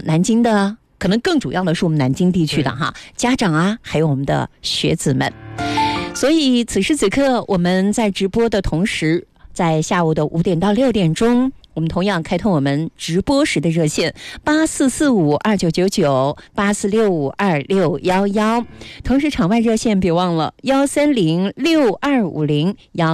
南京的，可能更主要的是我们南京地区的哈家长啊，还有我们的学子们。所以此时此刻我们在直播的同时，在下午的5点到6点钟，我们同样开通我们直播时的热线84452999 84652611，同时场外热线别忘了1306250